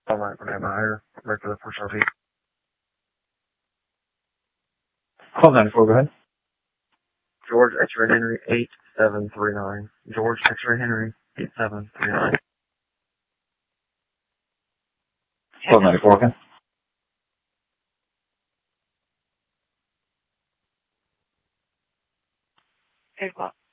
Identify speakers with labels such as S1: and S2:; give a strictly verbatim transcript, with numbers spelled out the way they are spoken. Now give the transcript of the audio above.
S1: All right, we're going to have a higher regular for Sharpie.
S2: Call ninety-four, go ahead.
S1: George X-Ray Henry eight seven three nine. George X-Ray Henry eight seven three nine.
S2: Call ninety-four, okay.
S3: Eight o'clock.